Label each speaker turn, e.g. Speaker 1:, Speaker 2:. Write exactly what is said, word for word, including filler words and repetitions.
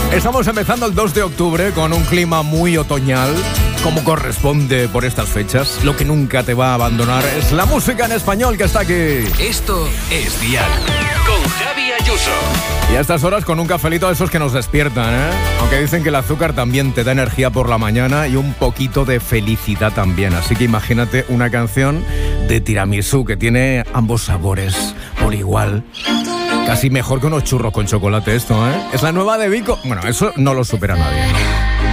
Speaker 1: Estamos empezando el dos de octubre con un clima muy otoñal, como corresponde por estas fechas. Lo que nunca te va a abandonar es la música en español que está aquí.
Speaker 2: Esto es Dial, con Javi Ayuso.
Speaker 1: Y a estas horas con un cafelito de esos que nos despiertan, ¿eh? Aunque dicen que el azúcar también te da energía por la mañana y un poquito de felicidad también. Así que imagínate una canción de tiramisú que tiene ambos sabores por igual. Casi mejor que unos churros con chocolate esto, ¿eh? Es la nueva de Vico. Bueno, eso no lo supera nadie.